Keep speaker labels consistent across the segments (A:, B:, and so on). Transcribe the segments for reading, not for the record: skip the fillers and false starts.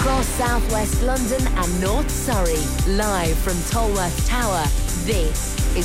A: Across southwest London and North Surrey, live from Tolworth Tower, this is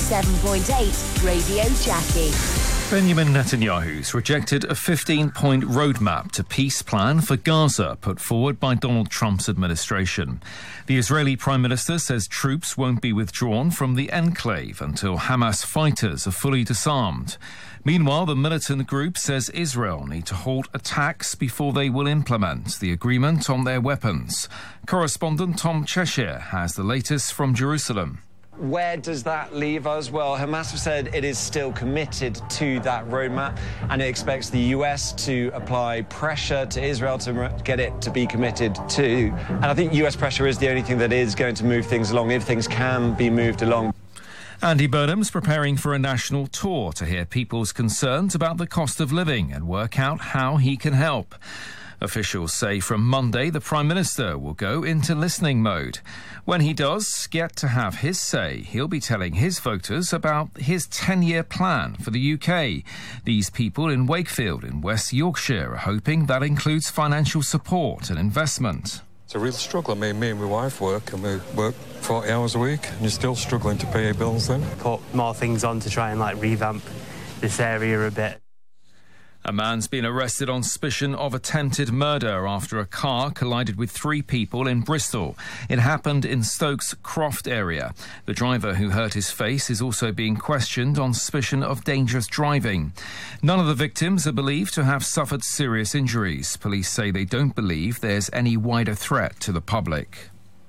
A: 107.8 Radio Jackie.
B: Benjamin Netanyahu's rejected a 15-point roadmap to peace plan for Gaza put forward by Donald Trump's administration. The Israeli Prime Minister says troops won't be withdrawn from the enclave until Hamas fighters are fully disarmed. Meanwhile, the militant group says Israel need to halt attacks before they will implement the agreement on their weapons. Correspondent Tom Cheshire has the latest from Jerusalem.
C: Where does that leave us? Well, Hamas have said it is still committed to that roadmap, and it expects the US to apply pressure to Israel to get it to be committed to. And I think US pressure is the only thing that is going to move things along, if things can be moved along.
B: Andy Burnham's preparing for a national tour to hear people's concerns about the cost of living and work out how he can help. Officials say from Monday the Prime Minister will go into listening mode. When he does get to have his say, he'll be telling his voters about his 10-year plan for the UK. These people in Wakefield in West Yorkshire are hoping that includes financial support and investment.
D: It's a real struggle. Me and my wife work, and we work 40 hours a week, and you're still struggling to pay your bills then.
E: Put more things on to try and revamp this area a bit.
B: A man's been arrested on suspicion of attempted murder after a car collided with 3 people in Bristol. It happened in Stokes Croft area. The driver who hurt his face is also being questioned on suspicion of dangerous driving. None of the victims are believed to have suffered serious injuries. Police say they don't believe there's any wider threat to the public.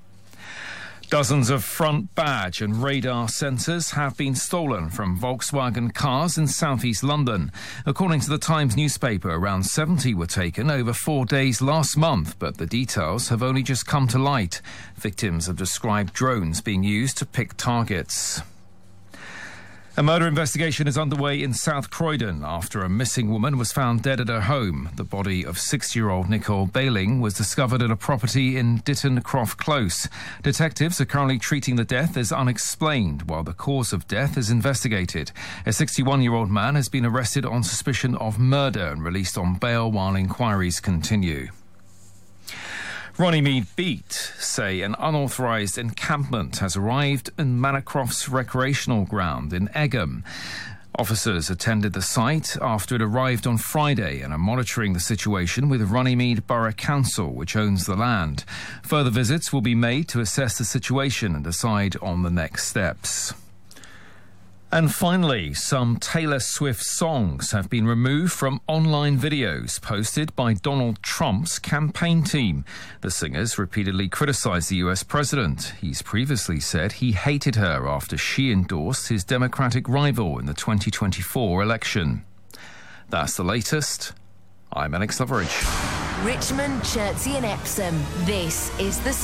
B: Dozens of front badge and radar sensors have been stolen from Volkswagen cars in southeast London. According to the Times newspaper, around 70 were taken over 4 days last month, but the details have only just come to light. Victims have described drones being used to pick targets. A murder investigation is underway in South Croydon after a missing woman was found dead at her home. The body of 6-year-old Nicole Bayling was discovered at a property in Ditton Croft Close. Detectives are currently treating the death as unexplained, while the cause of death is investigated. A 61-year-old man has been arrested on suspicion of murder and released on bail while inquiries continue. Runnymede Beat say an unauthorised encampment has arrived in Manacroft's recreational ground in Egham. Officers attended the site after it arrived on Friday and are monitoring the situation with Runnymede Borough Council, which owns the land. Further visits will be made to assess the situation and decide on the next steps. And finally, some Taylor Swift songs have been removed from online videos posted by Donald Trump's campaign team. The singers repeatedly criticised the US president. He's previously said he hated her after she endorsed his Democratic rival in the 2024 election. That's the latest. I'm Alex Loveridge.
A: Richmond, Chertsey and Epsom. This is the